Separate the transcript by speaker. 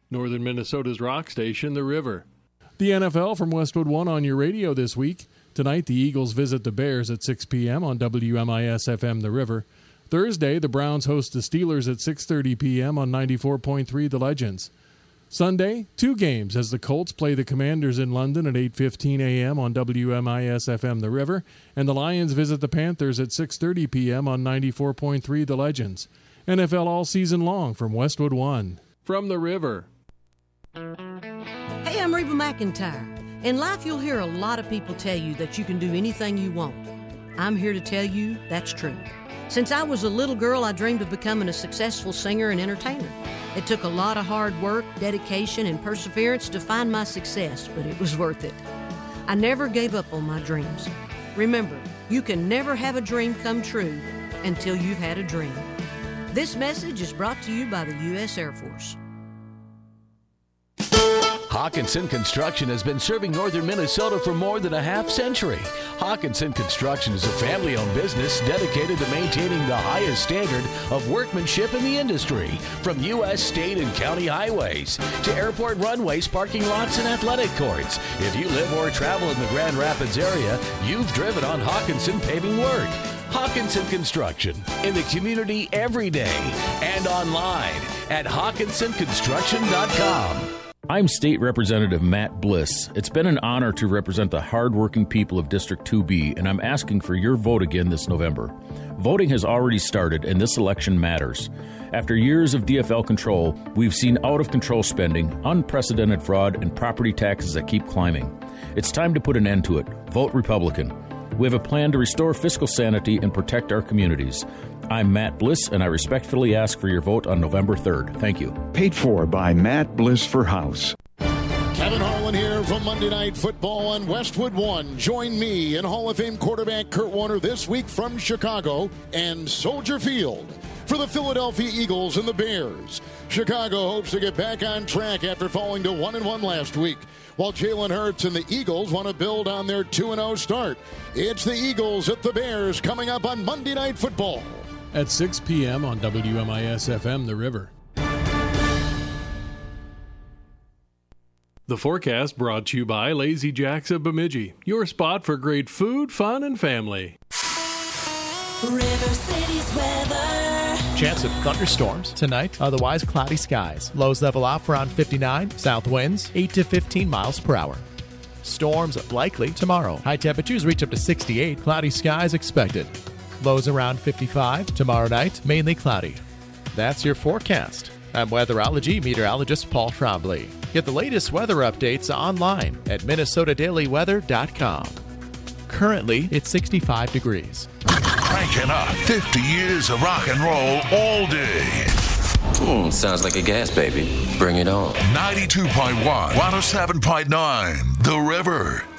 Speaker 1: Northern Minnesota's rock station, The River. The NFL from Westwood One on your radio this week. Tonight, the Eagles visit the Bears at 6 p.m. on WMIS-FM The River. Thursday, the Browns host the Steelers at 6:30 p.m. on 94.3 The Legends. Sunday, 2 games as the Colts play the Commanders in London at 8:15 a.m. on WMIS-FM The River, and the Lions visit the Panthers at 6:30 p.m. on 94.3 The Legends. NFL all season long from Westwood One. From The River.
Speaker 2: Hey, I'm Reba McEntire. In life, you'll hear a lot of people tell you that you can do anything you want. I'm here to tell you that's true. Since I was a little girl, I dreamed of becoming a successful singer and entertainer. It took a lot of hard work, dedication, and perseverance to find my success, but it was worth it. I never gave up on my dreams. Remember, you can never have a dream come true until you've had a dream. This message is brought to you by the U.S. Air Force.
Speaker 3: Hawkinson Construction has been serving northern Minnesota for more than a half-century. Hawkinson Construction is a family-owned business dedicated to maintaining the highest standard of workmanship in the industry, from U.S., state, and county highways to airport runways, parking lots, and athletic courts. If you live or travel in the Grand Rapids area, you've driven on Hawkinson paving work. Hawkinson Construction, in the community every day and online at HawkinsonConstruction.com.
Speaker 4: I'm State Representative Matt Bliss. It's been an honor to represent the hardworking people of District 2B, and I'm asking for your vote again this November. Voting has already started, and this election matters. After years of DFL control, we've seen out-of-control spending, unprecedented fraud, and property taxes that keep climbing. It's time to put an end to it. Vote Republican. We have a plan to restore fiscal sanity and protect our communities. I'm Matt Bliss, and I respectfully ask for your vote on November 3rd. Thank you.
Speaker 5: Paid for by Matt Bliss for House.
Speaker 6: Kevin Harlan here from Monday Night Football on Westwood One. Join me and Hall of Fame quarterback Kurt Warner this week from Chicago and Soldier Field for the Philadelphia Eagles and the Bears. Chicago hopes to get back on track after falling to 1-1 last week, while Jalen Hurts and the Eagles want to build on their 2-0 start. It's the Eagles at the Bears coming up on Monday Night Football.
Speaker 1: At 6 p.m. on WMIS-FM The River. The forecast brought to you by Lazy Jacks of Bemidji, your spot for great food, fun, and family.
Speaker 7: River City's weather.
Speaker 8: Chance of thunderstorms tonight, otherwise cloudy skies. Lows level off around 59, south winds 8 to 15 miles per hour. Storms likely tomorrow. High temperatures reach up to 68, cloudy skies expected. Lows around 55. Tomorrow night, mainly cloudy. That's your forecast. I'm weatherology meteorologist Paul Trombley. Get the latest weather updates online at MinnesotaDailyWeather.com. Currently, it's 65 degrees.
Speaker 9: Cranking up 50 years of rock and roll all day.
Speaker 10: Sounds like a gas baby. Bring it on.
Speaker 9: 92.1, 107.9, The River.